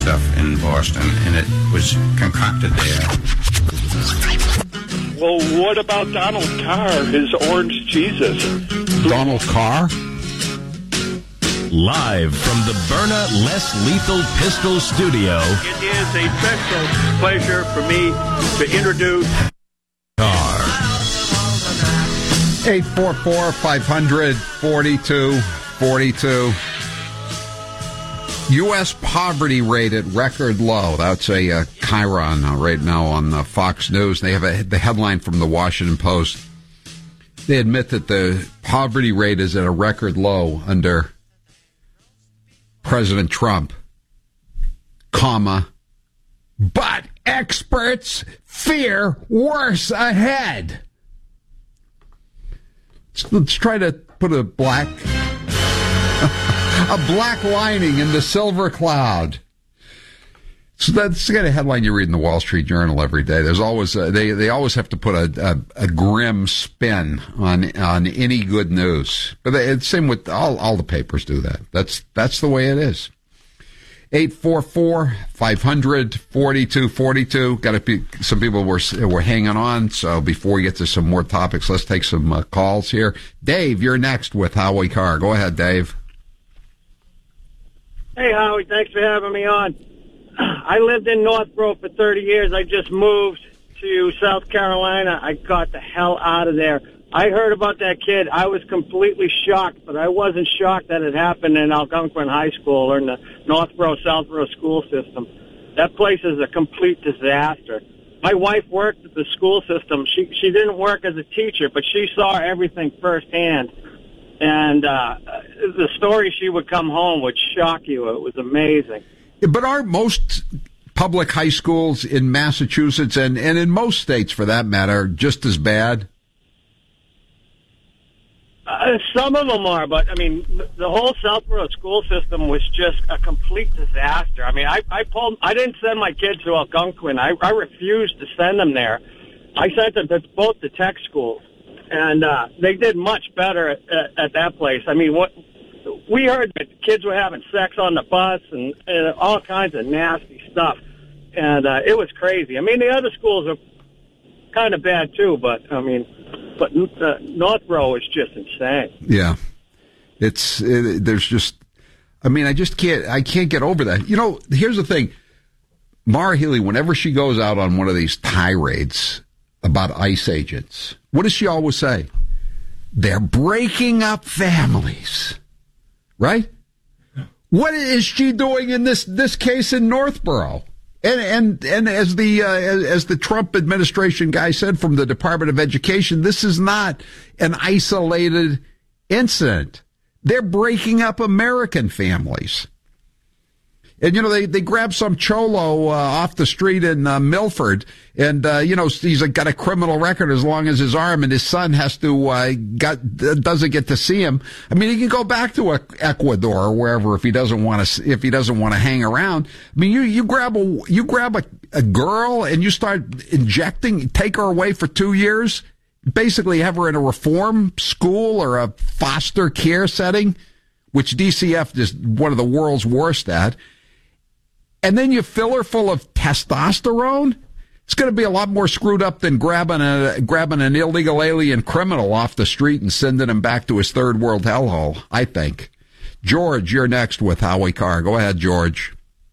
stuff in Boston, and it was concocted there. Well, what about Donald Carr, his orange Jesus? Donald Carr? Live from the Byrna Less Lethal Pistol Studio. It is a special pleasure for me to introduce Carr. 844-500-4242. U.S. poverty rate at record low. That's a Chiron right now on Fox News. They have the headline from the Washington Post. They admit that the poverty rate is at a record low under President Trump, but experts fear worse ahead. Let's try to put a black lining in the silver cloud. So that's got a headline you read in the Wall Street Journal every day. There's always they always have to put a grim spin on any good news. But it's same with all the papers do that. That's the way it is. 844-500-4242. Got to be some people were hanging on. So before we get to some more topics, let's take some calls here. Dave, you're next with Howie Carr. Go ahead, Dave. Hey, Howie, thanks for having me on. I lived in Northborough for 30 years. I just moved to South Carolina. I got the hell out of there. I heard about that kid. I was completely shocked, but I wasn't shocked that it happened in Algonquin High School or in the Northborough-Southborough school system. That place is a complete disaster. My wife worked at the school system. She didn't work as a teacher, but she saw everything firsthand. And the story she would come home would shock you. It was amazing. But aren't most public high schools in Massachusetts and in most states, for that matter, just as bad? Some of them are, but, I mean, the whole Southborough school system was just a complete disaster. I mean, I didn't send my kids to Algonquin. I refused to send them there. I sent them to both the tech schools, and they did much better at that place. I mean, we heard that kids were having sex on the bus and all kinds of nasty stuff, and it was crazy. I mean, the other schools are kind of bad too, but Northborough is just insane. Yeah, there's just, I mean, I can't get over that. You know, here's the thing, Maura Healey, whenever she goes out on one of these tirades about ICE agents, what does she always say? They're breaking up families. Right? What is she doing in this case in Northborough? And as the Trump administration guy said from the Department of Education, this is not an isolated incident. They're breaking up American families. And, you know, they grabbed some cholo off the street in Milford, and, he's got a criminal record as long as his arm, and his son doesn't get to see him. I mean, he can go back to Ecuador or wherever if he doesn't want to hang around. I mean, you grab a girl and you start take her away for 2 years, basically have her in a reform school or a foster care setting, which DCF is one of the world's worst at. And then you fill her full of testosterone. It's going to be a lot more screwed up than grabbing an illegal alien criminal off the street and sending him back to his third world hellhole, I think. George, you're next with Howie Carr. Go ahead, George.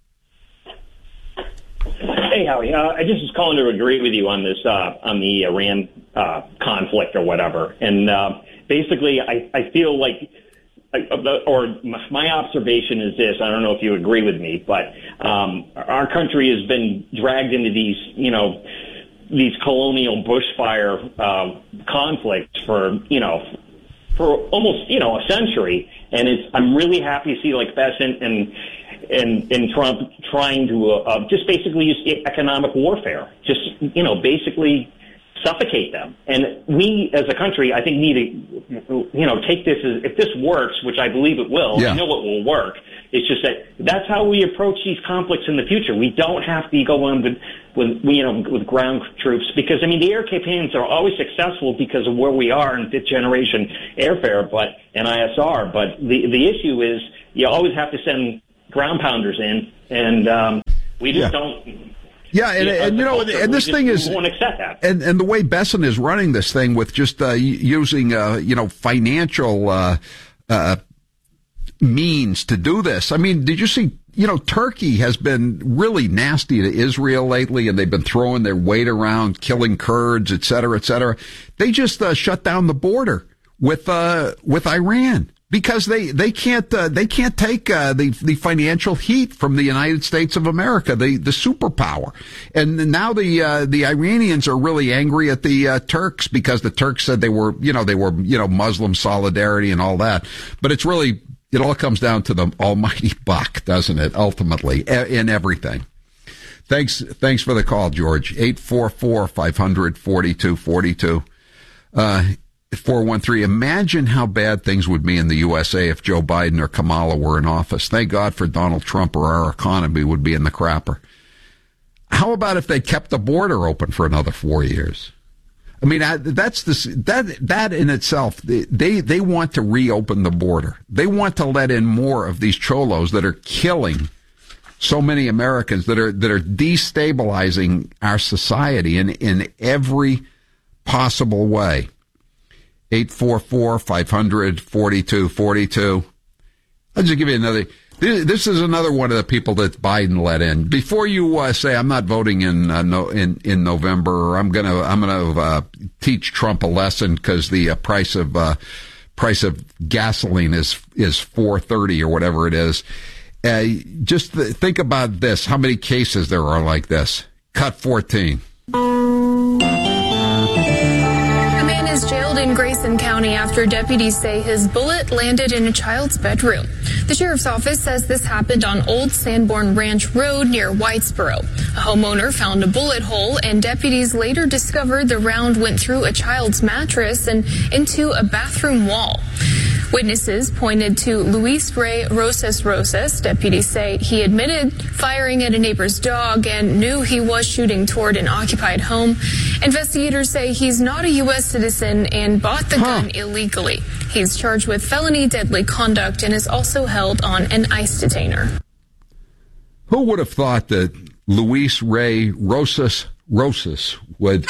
Hey, Howie. I just was calling to agree with you on this, on the Iran conflict or whatever. And basically, I feel like, or my observation is this, I don't know if you agree with me, but our country has been dragged into these colonial bushfire conflicts for almost, a century. And I'm really happy to see like Bessent and Trump trying to just basically use economic warfare, just, basically suffocate them. And we, as a country, I think need to, take this as, if this works, which I believe it will, I know it will work. It's just that's how we approach these conflicts in the future. We don't have to go on with ground troops because, the air campaigns are always successful because of where we are in fifth generation airfare, and ISR. But the issue is you always have to send ground pounders in, and We just don't. Yeah, and you know, and this thing is, we won't accept that. And the way Bessent is running this thing with just using financial means to do this. I mean, did you see? You know, Turkey has been really nasty to Israel lately, and they've been throwing their weight around, killing Kurds, et cetera, et cetera. They just shut down the border with Iran because they can't take the financial heat from the United States of America, the superpower. And now the Iranians are really angry at the Turks because the Turks said they were Muslim solidarity and all that. But it's really, it all comes down to the almighty buck, doesn't it? Ultimately, in everything. Thanks for the call, George. 844-500-4242. 413. Imagine how bad things would be in the USA if Joe Biden or Kamala were in office. Thank God for Donald Trump, or our economy would be in the crapper. How about if they kept the border open for another 4 years? I mean, that in itself, they want to reopen the border. They want to let in more of these cholos that are killing so many Americans, that are destabilizing our society in every possible way. 844-500-4242. I'll just give you another. This is another one of the people that Biden let in. Before you say I'm not voting in November, or I'm gonna teach Trump a lesson because the price of gasoline is $4.30 or whatever it is. Just think about this: how many cases there are like this? Cut 14. Is jailed in Grayson County after deputies say his bullet landed in a child's bedroom. The sheriff's office says this happened on Old Sanborn Ranch Road near Whitesboro. A homeowner found a bullet hole, and deputies later discovered the round went through a child's mattress and into a bathroom wall. Witnesses pointed to Luis Ray Rosas. Deputies say he admitted firing at a neighbor's dog and knew he was shooting toward an occupied home. Investigators say he's not a U.S. citizen and bought the gun illegally. He's charged with felony deadly conduct and is also held on an ICE detainer. Who would have thought that Luis Ray Rosas would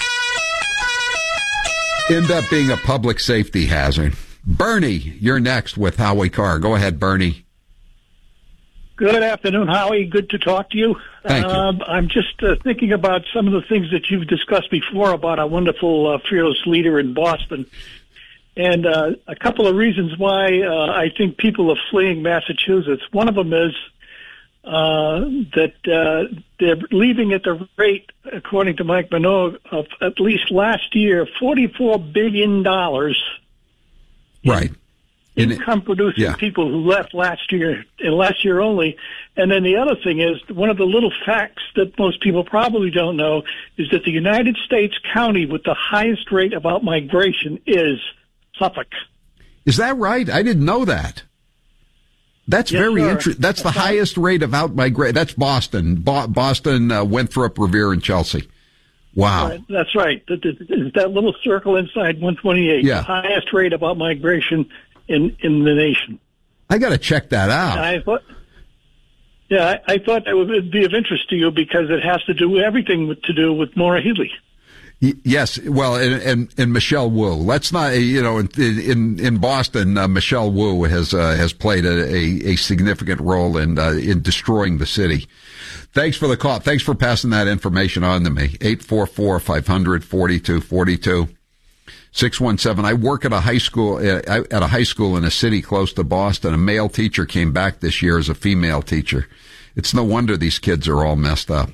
end up being a public safety hazard? Bernie, you're next with Howie Carr. Go ahead, Bernie. Good afternoon, Howie. Good to talk to you. Thank you. I'm just thinking about some of the things that you've discussed before about our wonderful, fearless leader in Boston. And a couple of reasons why I think people are fleeing Massachusetts. One of them is that they're leaving at the rate, according to Mike Minogue, of at least last year, $44 billion. Right. Income-producing people who left last year only. And then the other thing is, one of the little facts that most people probably don't know is that the United States county with the highest rate of out-migration is Suffolk. Is that right? I didn't know that. That's very interesting. That's the highest rate of out-migration. That's Boston. Boston, Winthrop, Revere, and Chelsea. Wow. That's right. That little circle inside 128. Yeah. The highest rate of out-migration in the nation. I got to check that out. I thought that would be of interest to you because it has to do everything to do with Maura Healey. Yes, well, and Michelle Wu. Let's not, in Boston, Michelle Wu has played a significant role in destroying the city. Thanks for the call. Thanks for passing that information on to me. 844-500-4242. 617. I work at a high school in a city close to Boston. A male teacher came back this year as a female teacher. It's no wonder these kids are all messed up.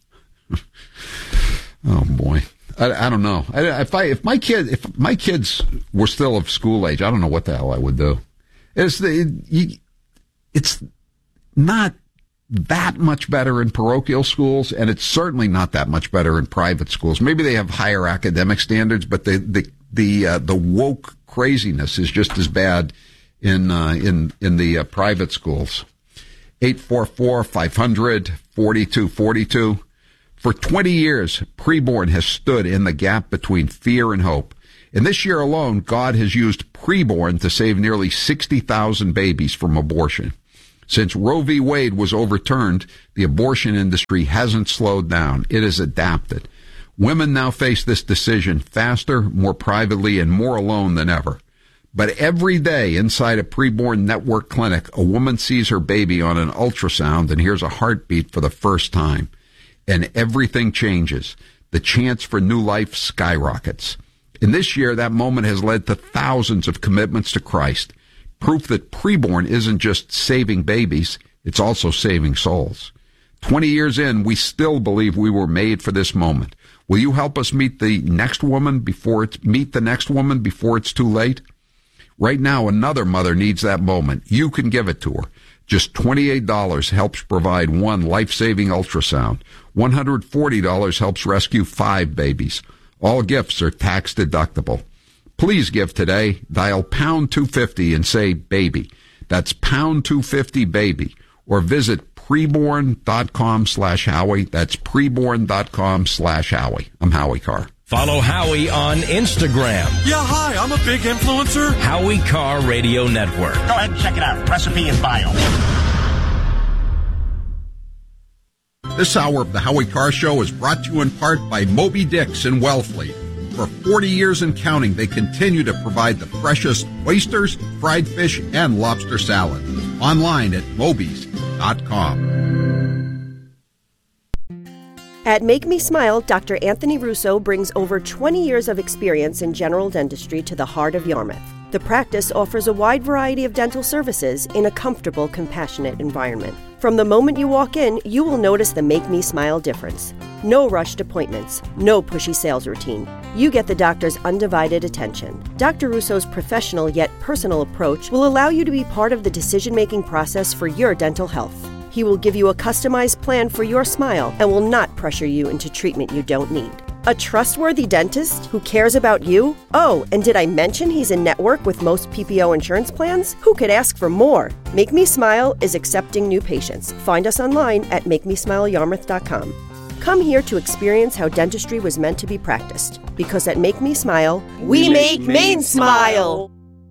Oh boy. I don't know. If my kids were still of school age, I don't know what the hell I would do. It's not that much better in parochial schools, and it's certainly not that much better in private schools. Maybe they have higher academic standards, but the woke craziness is just as bad in the private schools. 844-500-4242. For 20 years, Preborn has stood in the gap between fear and hope. And this year alone, God has used Preborn to save nearly 60,000 babies from abortion. Since Roe v. Wade was overturned, the abortion industry hasn't slowed down. It has adapted. Women now face this decision faster, more privately, and more alone than ever. But every day inside a preborn network clinic, a woman sees her baby on an ultrasound and hears a heartbeat for the first time. And everything changes. The chance for new life skyrockets. And this year, that moment has led to thousands of commitments to Christ. Proof that preborn isn't just saving babies, it's also saving souls. 20 years in, we still believe we were made for this moment. Will you help us meet the next woman before it's too late? Right now, another mother needs that moment. You can give it to her. Just $28 helps provide one life-saving ultrasound. $140 helps rescue 5 babies. All gifts are tax deductible. Please give today. Dial pound 250 and say baby. That's pound 250 baby. Or visit preborn.com/Howie. That's preborn.com/Howie. I'm Howie Carr. Follow Howie on Instagram. Yeah, hi, I'm a big influencer. Howie Carr Radio Network. Go ahead and check it out. Recipe and bio. This hour of the Howie Carr Show is brought to you in part by Moby Dick's in Wellfleet. For 40 years and counting, they continue to provide the freshest oysters, fried fish, and lobster salad. Online at mobies.com. At Make Me Smile, Dr. Anthony Russo brings over 20 years of experience in general dentistry to the heart of Yarmouth. The practice offers a wide variety of dental services in a comfortable, compassionate environment. From the moment you walk in, you will notice the Make Me Smile difference. No rushed appointments, no pushy sales routine. You get the doctor's undivided attention. Dr. Russo's professional yet personal approach will allow you to be part of the decision-making process for your dental health. He will give you a customized plan for your smile and will not pressure you into treatment you don't need. A trustworthy dentist who cares about you? Oh, and did I mention he's in network with most PPO insurance plans? Who could ask for more? Make Me Smile is accepting new patients. Find us online at MakeMeSmileYarmouth.com. Come here to experience how dentistry was meant to be practiced. Because at Make Me Smile, we make Maine smile!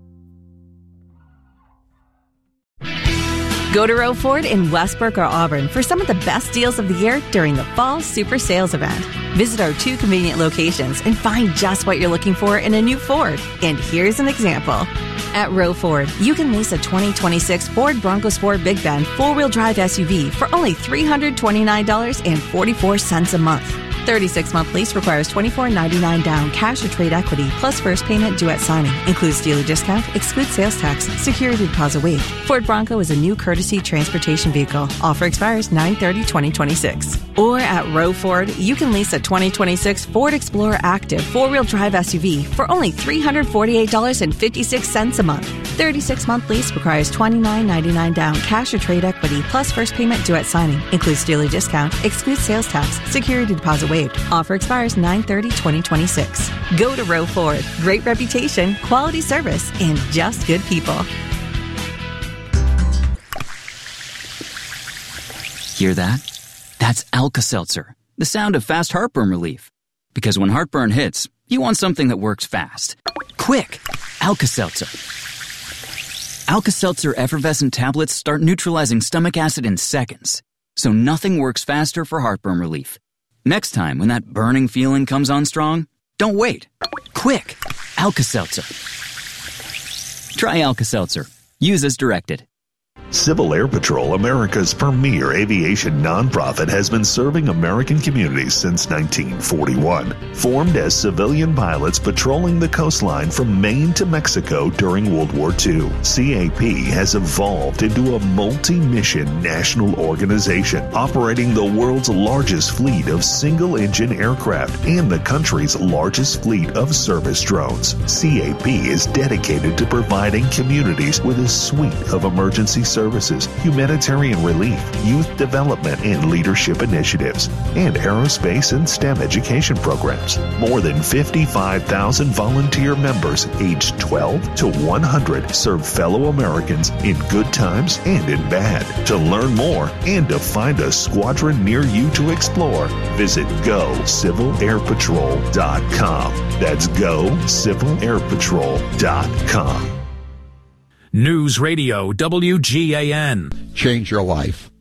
Go to Roe Ford in Westbrook or Auburn for some of the best deals of the year during the Fall Super Sales Event. Visit our 2 convenient locations and find just what you're looking for in a new Ford. And here's an example. At Roe Ford, you can lease a 2026 Ford Bronco Sport Big Bend 4-wheel drive SUV for only $329.44 a month. 36-month lease requires $24.99 down, cash or trade equity, plus first payment due at signing. Includes dealer discount, excludes sales tax, security deposit waived. Ford Bronco is a new courtesy transportation vehicle. Offer expires 9/30/2026. Or at Roe Ford, you can lease a 2026 Ford Explorer Active 4-wheel drive SUV for only $348.56 a month. 36-month lease requires $29.99 down, cash or trade equity, plus first payment due at signing. Includes dealer discount, excludes sales tax, security deposit waived. Offer expires 9/30/2026. Go to Roe Ford. Great reputation, quality service, and just good people. Hear that? That's Alka-Seltzer, the sound of fast heartburn relief. Because when heartburn hits, you want something that works fast. Quick! Alka-Seltzer. Alka-Seltzer effervescent tablets start neutralizing stomach acid in seconds. So nothing works faster for heartburn relief. Next time, when that burning feeling comes on strong, don't wait. Quick! Alka-Seltzer. Try Alka-Seltzer. Use as directed. Civil Air Patrol, America's premier aviation nonprofit, has been serving American communities since 1941. Formed as civilian pilots patrolling the coastline from Maine to Mexico during World War II, CAP has evolved into a multi-mission national organization operating the world's largest fleet of single-engine aircraft and the country's largest fleet of service drones. CAP is dedicated to providing communities with a suite of emergency services, humanitarian relief, youth development and leadership initiatives, and aerospace and STEM education programs. More than 55,000 volunteer members aged 12 to 100 serve fellow Americans in good times and in bad. To learn more and to find a squadron near you to explore, visit GoCivilAirPatrol.com. That's GoCivilAirPatrol.com. News Radio WGAN. Change your life.